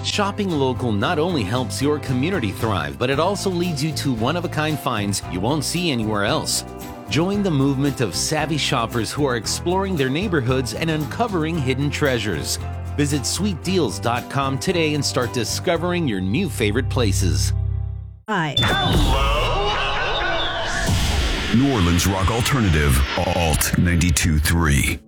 Shopping local not only helps your community thrive, but it also leads you to one-of-a-kind finds you won't see anywhere else. Join the movement of savvy shoppers who are exploring their neighborhoods and uncovering hidden treasures. Visit sweetdeals.com today and start discovering your new favorite places. Hi. New Orleans rock alternative, Alt 92.3.